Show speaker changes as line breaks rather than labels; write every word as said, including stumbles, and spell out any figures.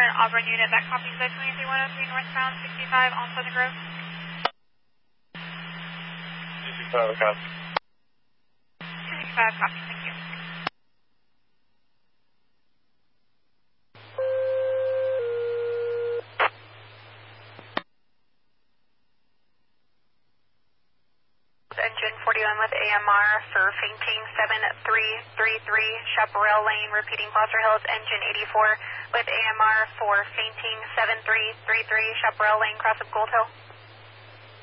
Auburn unit that copies the twenty-three one oh three northbound sixty-five on Pleasant Grove.
sixty-five, copy.
two sixty-five, copy, thank you. Engine forty-one with A M R for fainting seven three three three, Chaparral Lane, repeating Foster Hills, engine eighty-four with A M R for fainting seven three three three, Chaparral Lane, cross of Gold Hill.